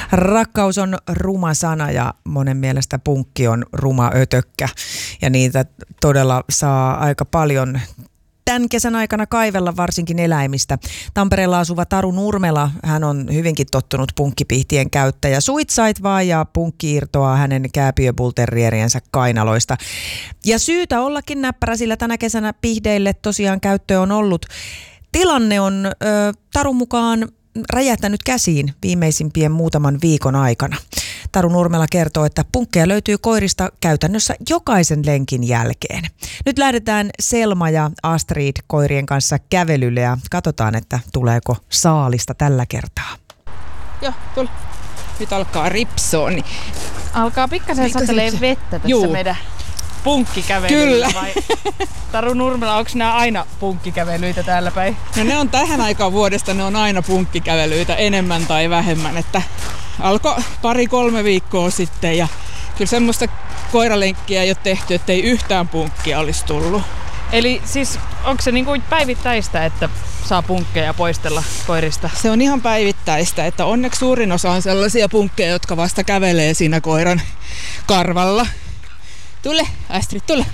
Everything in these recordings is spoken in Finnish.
Rakkaus on ruma sana ja monen mielestä punkki on ruma ötökkä ja niitä todella saa aika paljon tämän kesän aikana kaivella varsinkin eläimistä. Tampereella asuva Taru Nurmela, hän on hyvinkin tottunut punkkipihtien käyttäjä. Suitsait vaan ja punkki irtoaa hänen kääpiöbulterrieriensä kainaloista. Ja syytä ollakin näppärä, sillä tänä kesänä pihdeille tosiaan käyttö on ollut. Tilanne on Tarun mukaan räjähtänyt käsiin viimeisimpien muutaman viikon aikana. Taru Nurmela kertoo, että punkkeja löytyy koirista käytännössä jokaisen lenkin jälkeen. Nyt lähdetään Selma ja Astrid koirien kanssa kävelylle ja katsotaan, että tuleeko saalista tällä kertaa. Joo, tule. Nyt alkaa ripsoa. Niin alkaa pikkasen satelee vettä tässä meidän punkkikävelyllä. Kyllä. Vai? Taru Nurmela, onko nämä aina punkkikävelyitä täällä päin? No ne on tähän aikaan vuodesta, ne on aina punkkikävelyitä enemmän tai vähemmän. Että alkoi 2-3 viikkoa sitten ja kyllä semmoista koiralenkkiä ei ole tehty, ettei yhtään punkkia olisi tullut. Eli siis onko se niinku päivittäistä, että saa punkkeja poistella koirista? Se on ihan päivittäistä, että onneksi suurin osa on sellaisia punkkeja, jotka vasta kävelee siinä koiran karvalla. Tule, Astrid, tule.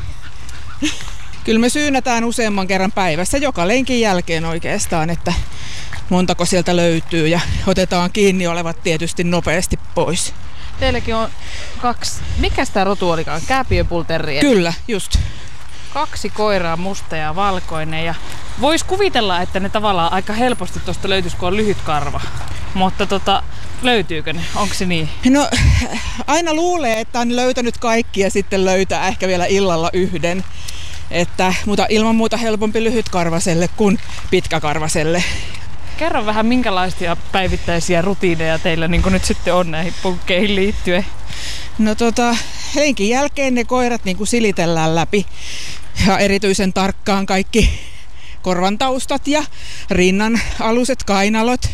Kyllä me syynätään useamman kerran päivässä, joka lenkin jälkeen oikeastaan, että montako sieltä löytyy ja otetaan kiinni olevat tietysti nopeasti pois. Teilläkin on 2, mikä sitä rotu olikaan? Kääpiöbulterrieri? Kyllä, just. 2 koiraa, musta ja valkoinen. Ja vois kuvitella, että ne tavallaan aika helposti tuosta löytyisi, kun on lyhyt karva. Mutta löytyykö ne? Onko se niin? No aina luulee, että on löytänyt kaikki ja sitten löytää ehkä vielä illalla yhden. Mutta ilman muuta helpompi lyhytkarvaselle kuin pitkäkarvaselle. Kerro vähän, minkälaisia päivittäisiä rutiineja teillä niin kuin nyt sitten on näihin punkkeihin liittyen? No lenkin jälkeen ne koirat niin kuin silitellään läpi ja erityisen tarkkaan kaikki korvan taustat ja rinnan aluset, kainalot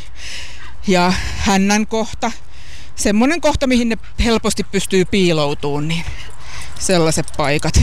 ja hännän kohta. Semmoinen kohta, mihin ne helposti pystyy piiloutumaan, niin sellaiset paikat.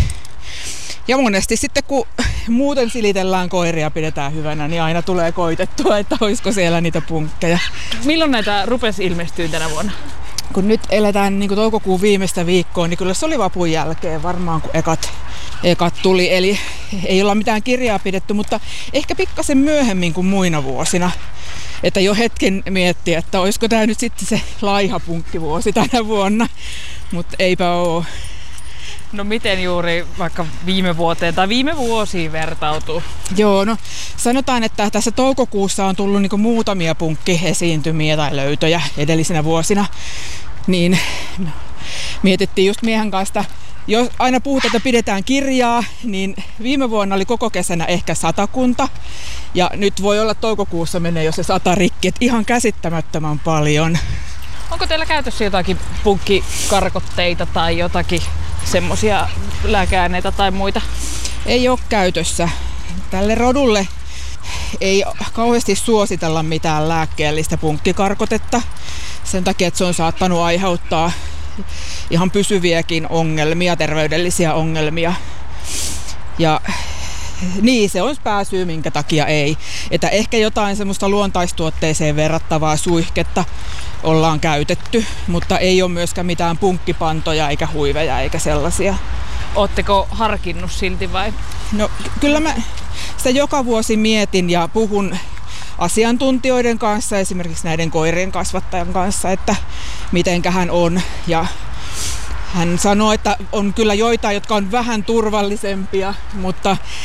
Ja monesti sitten kun muuten silitellään koiria pidetään hyvänä, niin aina tulee koitettua, että olisiko siellä niitä punkkeja. Milloin näitä rupesi ilmestyä tänä vuonna? Kun nyt eletään niin kuin toukokuun viimeistä viikkoa, niin kyllä se oli vapun jälkeen varmaan, kun ekat tuli. Eli ei olla mitään kirjaa pidetty, mutta ehkä pikkasen myöhemmin kuin muina vuosina. Että jo hetken miettiä, että olisiko tämä nyt sitten se laiha punkkivuosi tänä vuonna, mutta eipä ole. No miten juuri vaikka viime vuoteen tai viime vuosiin vertautuu? Joo, no sanotaan, että tässä toukokuussa on tullut niinku muutamia punkkiesiintymiä tai löytöjä edellisinä vuosina. Niin mietittiin just miehen kanssa, jos aina puhutaan, että pidetään kirjaa, niin viime vuonna oli koko kesänä ehkä 100. Ja nyt voi olla toukokuussa menee jo se 100 rikki, että ihan käsittämättömän paljon. Onko teillä käytössä jotakin punkkikarkotteita tai jotakin semmoisia lääkeaineita tai muita? Ei ole käytössä. Tälle rodulle ei kauheasti suositella mitään lääkkeellistä punkkikarkotetta. Sen takia, että se on saattanut aiheuttaa ihan pysyviäkin ongelmia, terveydellisiä ongelmia. Ja niin, se on pääsyy, minkä takia ei. Että ehkä jotain semmoista luontaistuotteeseen verrattavaa suihketta ollaan käytetty, mutta ei ole myöskään mitään punkkipantoja eikä huiveja eikä sellaisia. Ootteko harkinnut silti vai? No kyllä mä sitä joka vuosi mietin ja puhun asiantuntijoiden kanssa, esimerkiksi näiden koirien kasvattajan kanssa, että mitenkähän on. Ja hän sanoo, että on kyllä joitain, jotka on vähän turvallisempia, mutta